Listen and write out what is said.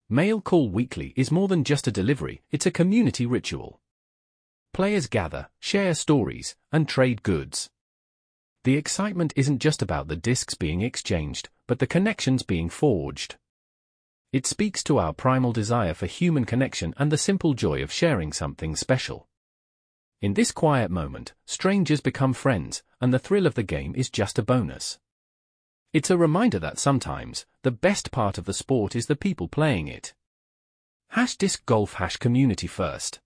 Mail Call Weekly is more than just a delivery, it's a community ritual. Players gather, share stories, and trade goods. The excitement isn't just about the discs being exchanged, but the connections being forged. It speaks to our primal desire for human connection and the simple joy of sharing something special. In this quiet moment, strangers become friends, and the thrill of the game is just a bonus. It's a reminder that sometimes, the best part of the sport is the people playing it. #DiscGolf #community first.